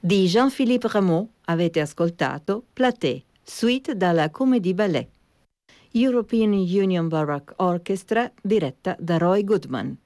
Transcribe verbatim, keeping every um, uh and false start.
Di Jean-Philippe Rameau avete ascoltato Platée, suite dalla Comédie Ballet. European Union Baroque Orchestra diretta da Roy Goodman.